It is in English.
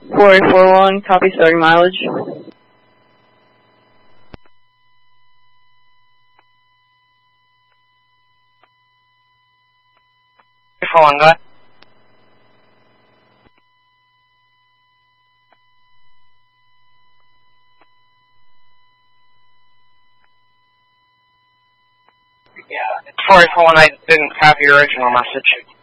4841, copy, starting mileage. 41, go ahead. Yeah. 4841, I didn't copy your original message.